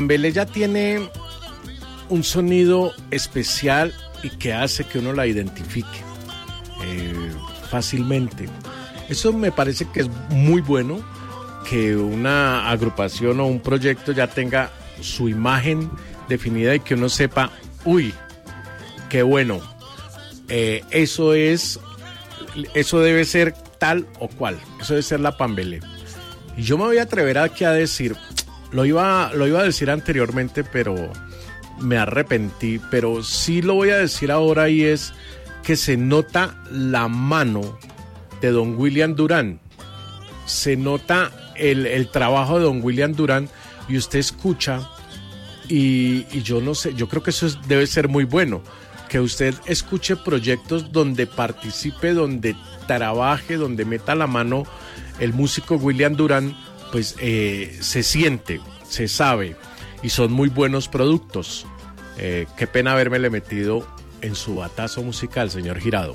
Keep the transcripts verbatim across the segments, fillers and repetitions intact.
Pambelé ya tiene un sonido especial y que hace que uno la identifique eh, fácilmente. Eso me parece que es muy bueno, que una agrupación o un proyecto ya tenga su imagen definida y que uno sepa, uy, qué bueno, eh, eso es, eso debe ser tal o cual, eso debe ser la Pambelé. Y yo me voy a atrever aquí a decir, lo iba, lo iba a decir anteriormente, pero me arrepentí, pero sí lo voy a decir ahora, y es que se nota la mano de don William Durán, se nota el, el trabajo de don William Durán, y usted escucha y, y yo no sé, yo creo que eso es, debe ser muy bueno, que usted escuche proyectos donde participe, donde trabaje, donde meta la mano el músico William Durán, pues eh, se siente, se sabe, y son muy buenos productos. Eh, qué pena habérmele metido en su batazo musical, señor Girado.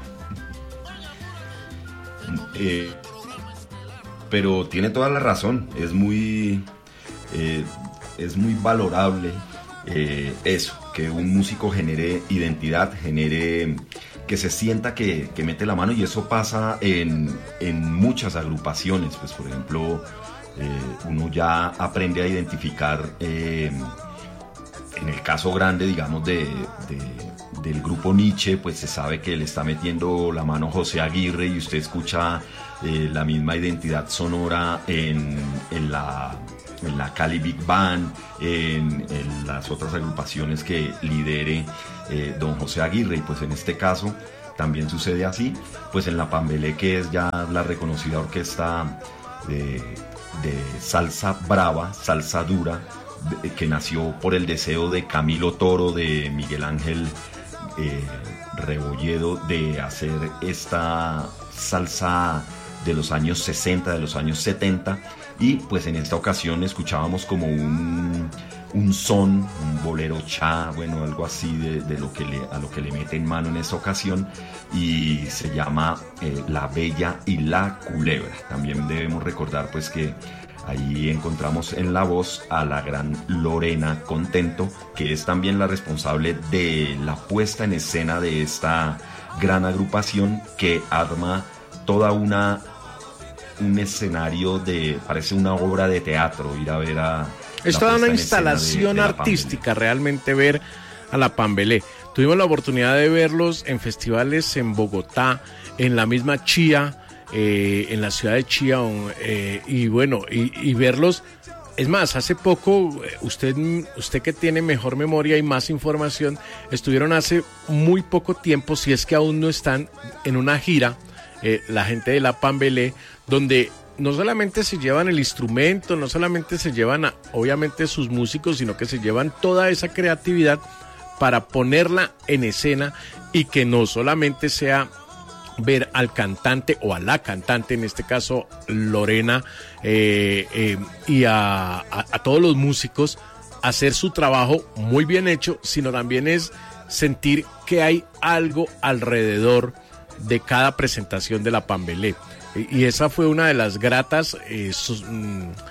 Eh, pero tiene toda la razón, es muy, eh, es muy valorable eh, eso, que un músico genere identidad, genere que se sienta que, que mete la mano, y eso pasa en, en muchas agrupaciones. Pues por ejemplo, eh, uno ya aprende a identificar, eh, en el caso grande, digamos, de, de, del grupo Nietzsche, pues se sabe que le está metiendo la mano José Aguirre, y usted escucha eh, la misma identidad sonora en, en la... en la Cali Big Band, en, en las otras agrupaciones que lidere eh, don José Aguirre. Y pues en este caso también sucede así, pues en la Pambelé, que es ya la reconocida orquesta de, de salsa brava, salsa dura, de, que nació por el deseo de Camilo Toro, de Miguel Ángel eh, Rebolledo, de hacer esta salsa de los años sesenta, de los años setenta. Y pues en esta ocasión escuchábamos como un, un son, un bolero cha, bueno, algo así de, de lo que le, a lo que le mete en mano en esta ocasión, y se llama eh, La Bella y la Culebra. También debemos recordar pues que ahí encontramos en la voz a la gran Lorena Contento, que es también la responsable de la puesta en escena de esta gran agrupación, que arma toda una... un escenario de, parece una obra de teatro, ir a ver a... Es toda una instalación de, de artística, realmente ver a la Pambelé. Tuvimos la oportunidad de verlos en festivales en Bogotá, en la misma Chía, eh, en la ciudad de Chía, eh, y bueno, y, y verlos... Es más, hace poco, usted, usted que tiene mejor memoria y más información, estuvieron hace muy poco tiempo, si es que aún no están, en una gira, eh, la gente de la Pambelé, donde no solamente se llevan el instrumento, no solamente se llevan a, obviamente, sus músicos, sino que se llevan toda esa creatividad para ponerla en escena, y que no solamente sea ver al cantante o a la cantante, en este caso Lorena, eh, eh, y a, a, a todos los músicos hacer su trabajo muy bien hecho, sino también es sentir que hay algo alrededor de cada presentación de la Pambelé. Y esa fue una de las gratas eh, sus, mm, eh,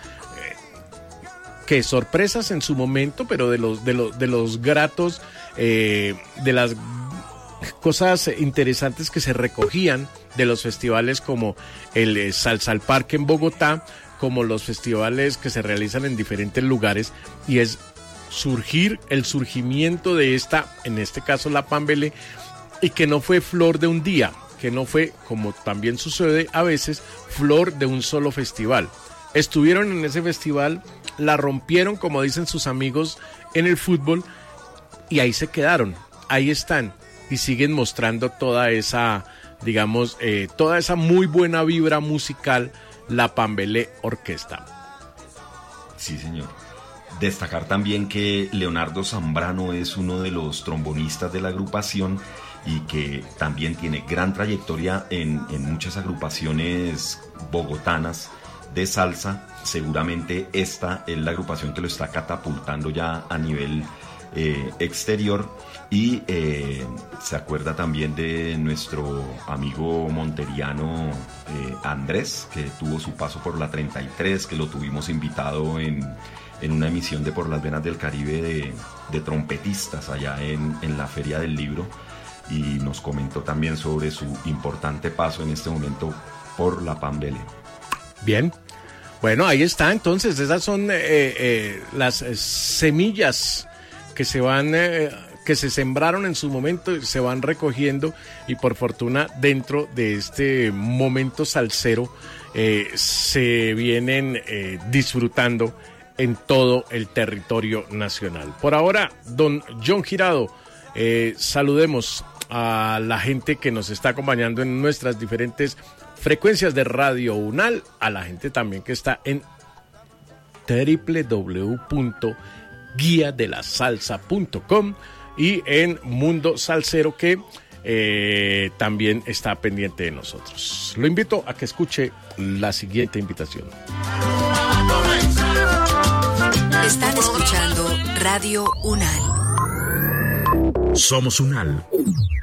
que sorpresas en su momento, pero de los de los de los gratos, eh, de las cosas interesantes que se recogían de los festivales, como el eh, Salsa al Parque en Bogotá, como los festivales que se realizan en diferentes lugares, y es surgir el surgimiento de esta, en este caso la Pambelé, y que no fue flor de un día, que no fue, como también sucede a veces, flor de un solo festival. Estuvieron en ese festival, la rompieron, como dicen sus amigos en el fútbol, y ahí se quedaron, ahí están, y siguen mostrando toda esa, digamos, eh, toda esa muy buena vibra musical, la Pambelé Orquesta. Sí, señor. Destacar también que Leonardo Zambrano es uno de los trombonistas de la agrupación, y que también tiene gran trayectoria en, en muchas agrupaciones bogotanas de salsa. Seguramente esta es la agrupación que lo está catapultando ya a nivel eh, exterior. Y eh, se acuerda también de nuestro amigo monteriano eh, Andrés, que tuvo su paso por la treinta y tres, que lo tuvimos invitado en, en una emisión de Por las Venas del Caribe de, de trompetistas allá en, en la Feria del Libro, y nos comentó también sobre su importante paso en este momento por la Pambelé. Bien, bueno, ahí está, entonces esas son eh, eh, las eh, semillas que se van... Eh, que se sembraron en su momento, se van recogiendo, y por fortuna dentro de este momento salsero eh, se vienen eh, disfrutando en todo el territorio nacional. Por ahora, don John Girado, eh, saludemos a la gente que nos está acompañando en nuestras diferentes frecuencias de Radio UNAL, a la gente también que está en doble u doble u doble u punto guía de la salsa punto com y en Mundo Salsero, que eh, también está pendiente de nosotros. Lo invito a que escuche la siguiente invitación. Están escuchando Radio UNAL. Somos UNAL.